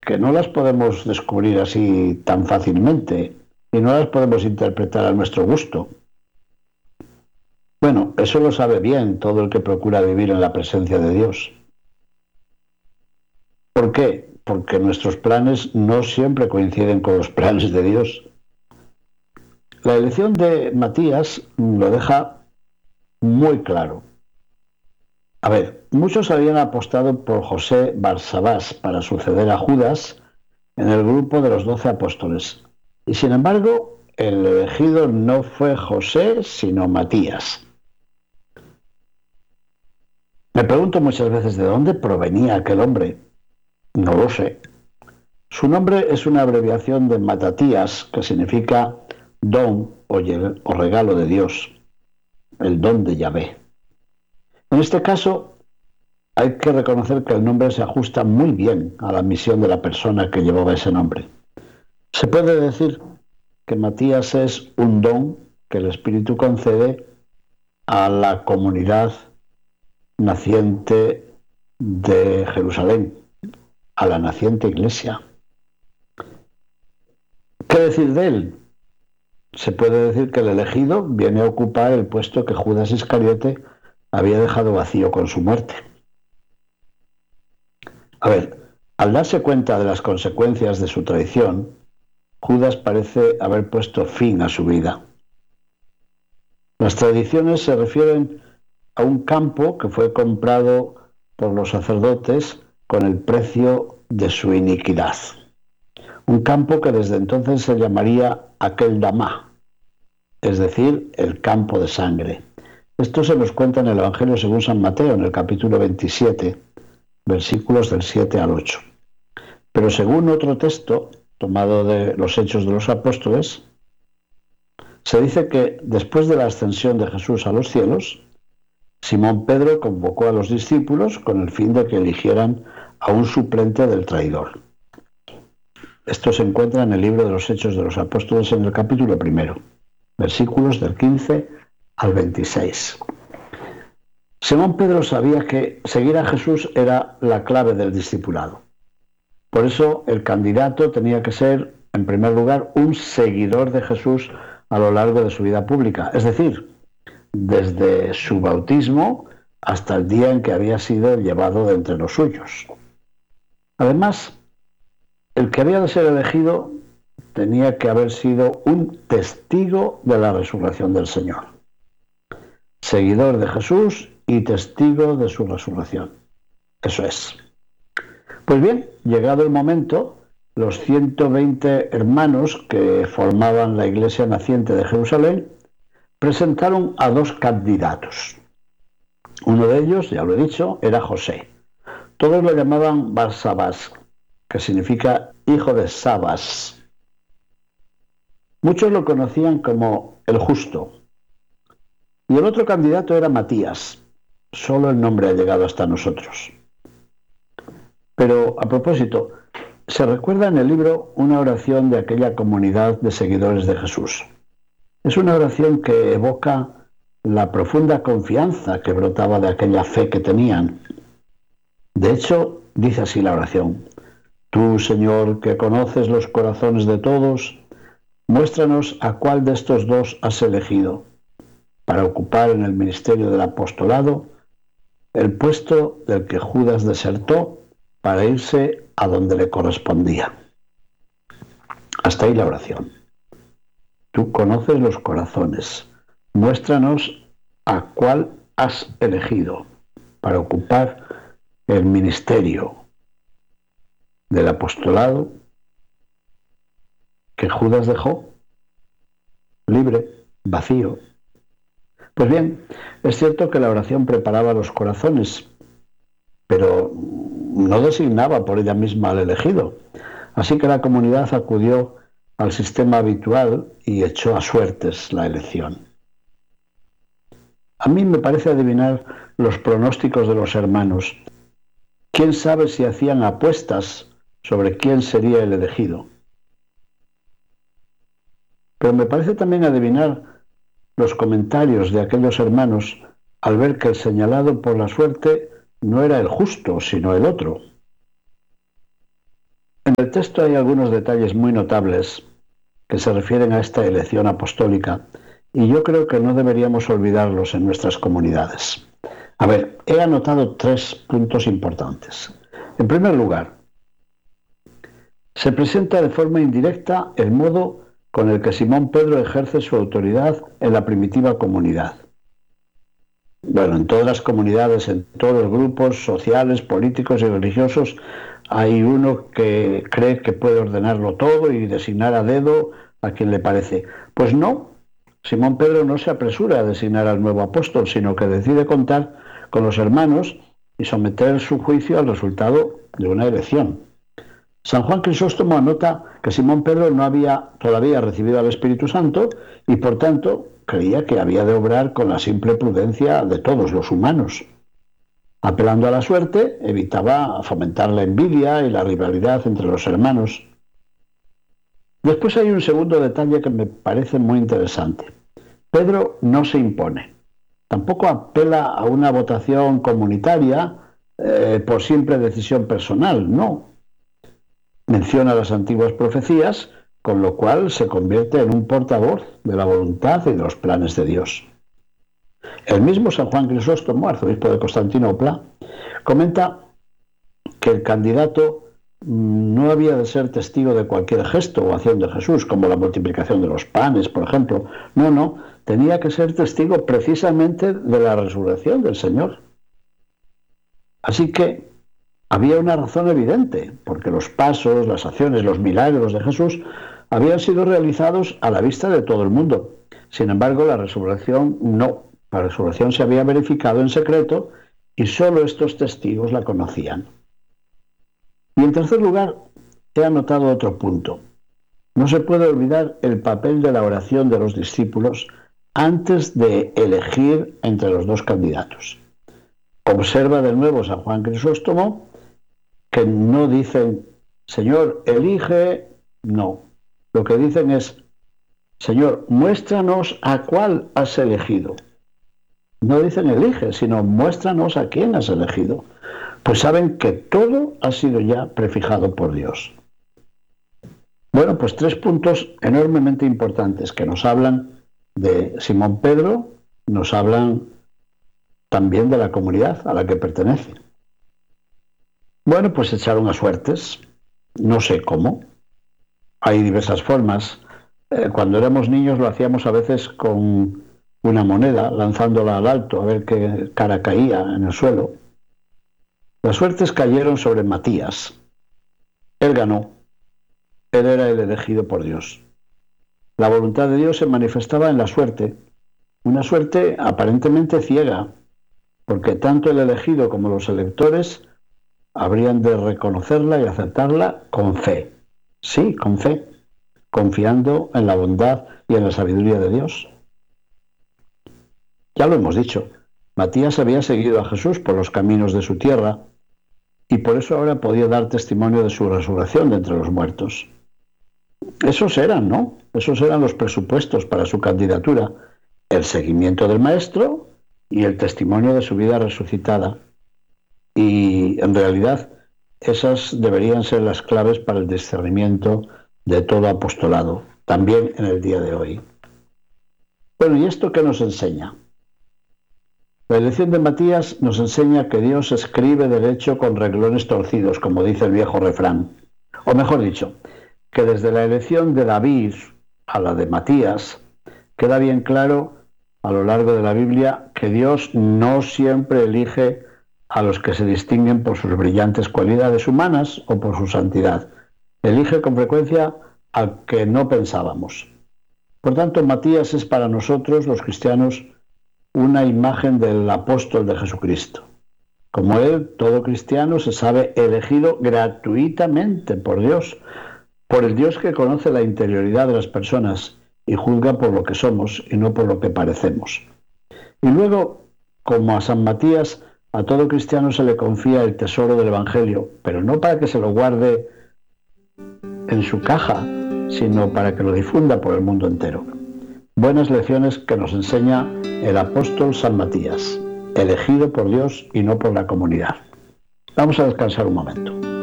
que no las podemos descubrir así tan fácilmente y no las podemos interpretar a nuestro gusto. Bueno, eso lo sabe bien todo el que procura vivir en la presencia de Dios. ¿Por qué? Porque nuestros planes no siempre coinciden con los planes de Dios. La elección de Matías lo deja muy claro. A ver, muchos habían apostado por José Barsabás para suceder a Judas en el grupo de los 12 apóstoles. Y sin embargo, el elegido no fue José, sino Matías. Me pregunto muchas veces de dónde provenía aquel hombre. No lo sé. Su nombre es una abreviación de Matatías, que significa don o regalo de Dios, el don de Yahvé. En este caso, hay que reconocer que el nombre se ajusta muy bien a la misión de la persona que llevaba ese nombre. Se puede decir que Matías es un don que el Espíritu concede a la comunidad naciente de Jerusalén, a la naciente iglesia. ¿Qué decir de él? Se puede decir que el elegido viene a ocupar el puesto que Judas Iscariote había dejado vacío con su muerte. A ver, al darse cuenta de las consecuencias de su traición, Judas parece haber puesto fin a su vida. Las tradiciones se refieren a un campo que fue comprado por los sacerdotes con el precio de su iniquidad. Un campo que desde entonces se llamaría Akeldama, es decir, el campo de sangre. Esto se nos cuenta en el Evangelio según San Mateo, en el capítulo 27, versículos del 7 al 8. Pero según otro texto, tomado de los Hechos de los Apóstoles, se dice que después de la ascensión de Jesús a los cielos, Simón Pedro convocó a los discípulos con el fin de que eligieran a un suplente del traidor. Esto se encuentra en el libro de los Hechos de los Apóstoles en el capítulo 1, versículos del 15 al 26. Simón Pedro sabía que seguir a Jesús era la clave del discipulado. Por eso el candidato tenía que ser, en primer lugar, un seguidor de Jesús a lo largo de su vida pública, es decir, desde su bautismo hasta el día en que había sido llevado de entre los suyos. Además, el que había de ser elegido tenía que haber sido un testigo de la resurrección del Señor. Seguidor de Jesús y testigo de su resurrección. Eso es. Pues bien, llegado el momento, los 120 hermanos que formaban la iglesia naciente de Jerusalén presentaron a dos candidatos. Uno de ellos, ya lo he dicho, era José. Todos lo llamaban Barsabás, que significa hijo de Sabas. Muchos lo conocían como el justo. Y el otro candidato era Matías. Solo el nombre ha llegado hasta nosotros. Pero, a propósito, se recuerda en el libro una oración de aquella comunidad de seguidores de Jesús. Es una oración que evoca la profunda confianza que brotaba de aquella fe que tenían. De hecho, dice así la oración: Tú, Señor, que conoces los corazones de todos, muéstranos a cuál de estos dos has elegido para ocupar en el ministerio del apostolado el puesto del que Judas desertó para irse a donde le correspondía. Hasta ahí la oración. Tú conoces los corazones. Muéstranos a cuál has elegido para ocupar el ministerio del apostolado que Judas dejó libre, vacío. Pues bien, es cierto que la oración preparaba los corazones, pero no designaba por ella misma al elegido. Así que la comunidad acudió al sistema habitual y echó a suertes la elección. A mí me parece adivinar los pronósticos de los hermanos. ¿Quién sabe si hacían apuestas sobre quién sería el elegido? Pero me parece también adivinar los comentarios de aquellos hermanos al ver que el señalado por la suerte no era el justo, sino el otro. En el texto hay algunos detalles muy notables que se refieren a esta elección apostólica y yo creo que no deberíamos olvidarlos en nuestras comunidades. A ver, he anotado 3 puntos importantes. En primer lugar, se presenta de forma indirecta el modo con el que Simón Pedro ejerce su autoridad en la primitiva comunidad. Bueno, en todas las comunidades, en todos los grupos sociales, políticos y religiosos, hay uno que cree que puede ordenarlo todo y designar a dedo a quien le parece. Pues no, Simón Pedro no se apresura a designar al nuevo apóstol, sino que decide contar con los hermanos y someter su juicio al resultado de una elección. San Juan Crisóstomo anota que Simón Pedro no había todavía recibido al Espíritu Santo y por tanto creía que había de obrar con la simple prudencia de todos los humanos. Apelando a la suerte, evitaba fomentar la envidia y la rivalidad entre los hermanos. Después hay un segundo detalle que me parece muy interesante. Pedro no se impone. Tampoco apela a una votación comunitaria por simple decisión personal, no. Menciona las antiguas profecías, con lo cual se convierte en un portavoz de la voluntad y de los planes de Dios. El mismo San Juan Crisóstomo, arzobispo de Constantinopla, comenta que el candidato no había de ser testigo de cualquier gesto o acción de Jesús, como la multiplicación de los panes, por ejemplo. No, tenía que ser testigo precisamente de la resurrección del Señor. Así que había una razón evidente, porque los pasos, las acciones, los milagros de Jesús habían sido realizados a la vista de todo el mundo. Sin embargo, la resurrección no. La resurrección se había verificado en secreto y solo estos testigos la conocían. Y en tercer lugar, he anotado otro punto. No se puede olvidar el papel de la oración de los discípulos antes de elegir entre los dos candidatos. Observa de nuevo San Juan Crisóstomo que no dicen, Señor, elige, no. Lo que dicen es, Señor, muéstranos a cuál has elegido. No dicen elige, sino muéstranos a quién has elegido. Pues saben que todo ha sido ya prefijado por Dios. Bueno, pues 3 puntos enormemente importantes que nos hablan de Simón Pedro, nos hablan también de la comunidad a la que pertenece. Bueno, pues echaron a suertes, no sé cómo. Hay diversas formas. Cuando éramos niños lo hacíamos a veces con una moneda, lanzándola al alto a ver qué cara caía en el suelo. Las suertes cayeron sobre Matías. Él ganó. Él era el elegido por Dios. La voluntad de Dios se manifestaba en la suerte, una suerte aparentemente ciega, porque tanto el elegido como los electores habrían de reconocerla y aceptarla con fe. Sí, con fe, confiando en la bondad y en la sabiduría de Dios. Ya lo hemos dicho, Matías había seguido a Jesús por los caminos de su tierra y por eso ahora podía dar testimonio de su resurrección de entre los muertos. Esos eran, ¿no? Esos eran los presupuestos para su candidatura, el seguimiento del Maestro y el testimonio de su vida resucitada. Y en realidad esas deberían ser las claves para el discernimiento de todo apostolado, también en el día de hoy. Bueno, ¿y esto qué nos enseña? La elección de Matías nos enseña que Dios escribe derecho con renglones torcidos, como dice el viejo refrán. O mejor dicho, que desde la elección de David a la de Matías, queda bien claro a lo largo de la Biblia que Dios no siempre elige a los que se distinguen por sus brillantes cualidades humanas o por su santidad. Elige con frecuencia al que no pensábamos. Por tanto, Matías es para nosotros, los cristianos, una imagen del apóstol de Jesucristo. Como él, todo cristiano se sabe elegido gratuitamente por Dios, por el Dios que conoce la interioridad de las personas y juzga por lo que somos y no por lo que parecemos. Y luego, como a San Matías, a todo cristiano se le confía el tesoro del Evangelio, pero no para que se lo guarde en su caja, sino para que lo difunda por el mundo entero. Buenas lecciones que nos enseña el apóstol San Matías, elegido por Dios y no por la comunidad. Vamos a descansar un momento.